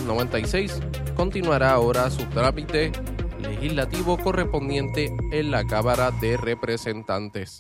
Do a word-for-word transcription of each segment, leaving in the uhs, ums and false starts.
noventa y seis, continuará ahora su trámite legislativo correspondiente en la Cámara de Representantes.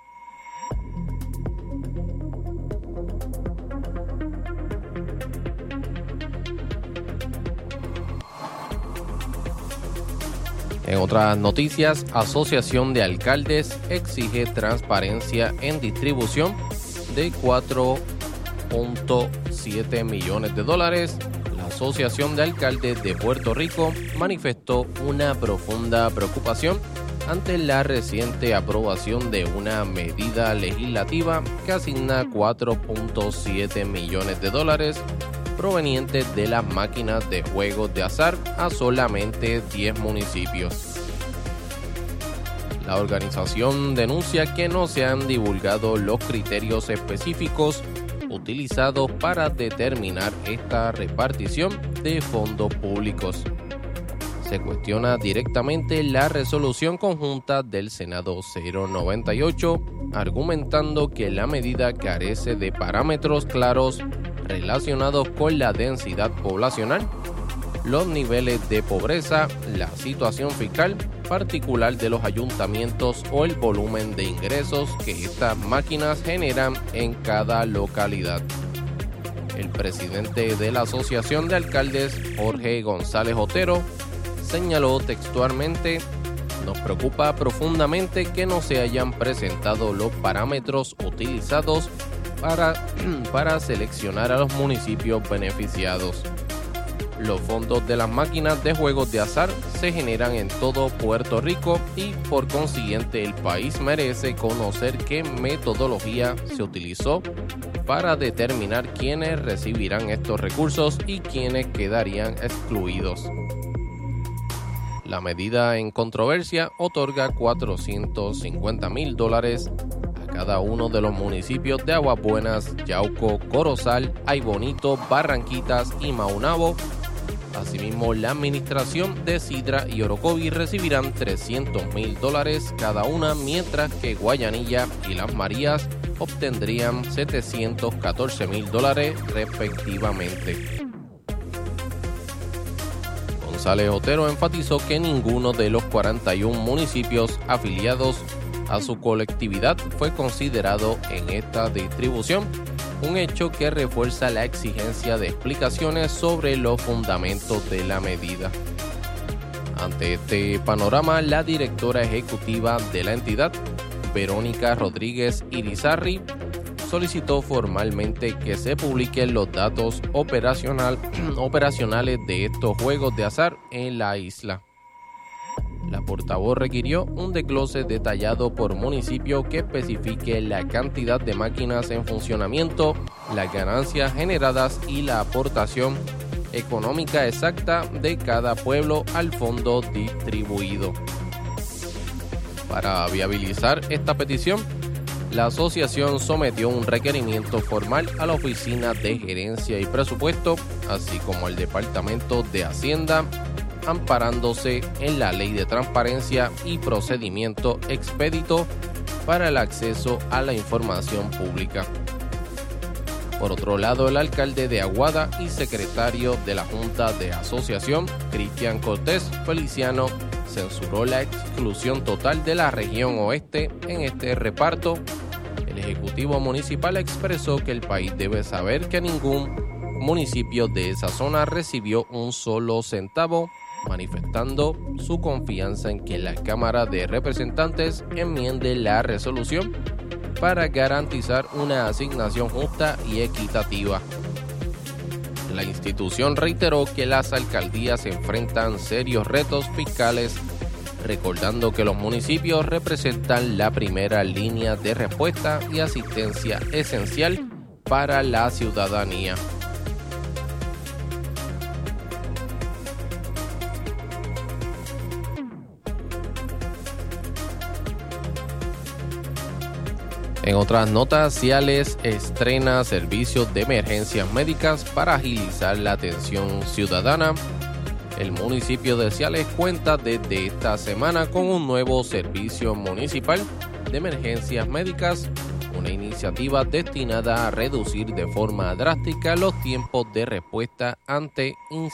En otras noticias, Asociación de Alcaldes exige transparencia en distribución de cuatro punto siete millones de dólares. La Asociación de Alcaldes de Puerto Rico manifestó una profunda preocupación ante la reciente aprobación de una medida legislativa que asigna cuatro punto siete millones de dólares provenientes de las máquinas de juegos de azar a solamente diez municipios. La organización denuncia que no se han divulgado los criterios específicos utilizados para determinar esta repartición de fondos públicos. Se cuestiona directamente la resolución conjunta del Senado cero noventa y ocho, argumentando que la medida carece de parámetros claros relacionados con la densidad poblacional, los niveles de pobreza, la situación fiscal particular de los ayuntamientos o el volumen de ingresos que estas máquinas generan en cada localidad. El presidente de la Asociación de Alcaldes, Jorge González Otero, señaló textualmente: "Nos preocupa profundamente que no se hayan presentado los parámetros utilizados para, para seleccionar a los municipios beneficiados. Los fondos de las máquinas de juegos de azar se generan en todo Puerto Rico y por consiguiente el país merece conocer qué metodología se utilizó para determinar quiénes recibirán estos recursos y quiénes quedarían excluidos". La medida en controversia otorga cuatrocientos cincuenta mil dólares a cada uno de los municipios de Aguas Buenas, Yauco, Corozal, Aybonito, Barranquitas y Maunabo. Asimismo, la administración de Sidra y Orocovis recibirán trescientos mil dólares cada una, mientras que Guayanilla y Las Marías obtendrían setecientos catorce mil dólares respectivamente. González Otero enfatizó que ninguno de los cuarenta y uno municipios afiliados a su colectividad fue considerado en esta distribución, un hecho que refuerza la exigencia de explicaciones sobre los fundamentos de la medida. Ante este panorama, la directora ejecutiva de la entidad, Verónica Rodríguez Irizarry, solicitó formalmente que se publiquen los datos operacional, operacionales de estos juegos de azar en la isla. La portavoz requirió un desglose detallado por municipio que especifique la cantidad de máquinas en funcionamiento, las ganancias generadas y la aportación económica exacta de cada pueblo al fondo distribuido. Para viabilizar esta petición, la asociación sometió un requerimiento formal a la Oficina de Gerencia y Presupuesto, así como al Departamento de Hacienda, amparándose en la Ley de Transparencia y Procedimiento Expedito para el acceso a la información pública. Por otro lado, el alcalde de Aguada y secretario de la Junta de Asociación, Cristian Cortés Feliciano, censuró la exclusión total de la región oeste en este reparto. El Ejecutivo Municipal expresó que el país debe saber que ningún municipio de esa zona recibió un solo centavo, manifestando su confianza en que la Cámara de Representantes enmiende la resolución para garantizar una asignación justa y equitativa. La institución reiteró que las alcaldías enfrentan serios retos fiscales, recordando que los municipios representan la primera línea de respuesta y asistencia esencial para la ciudadanía. En otras notas, Ciales estrena servicios de emergencias médicas para agilizar la atención ciudadana. El municipio de Ciales cuenta desde esta semana con un nuevo servicio municipal de emergencias médicas, una iniciativa destinada a reducir de forma drástica los tiempos de respuesta ante incidentes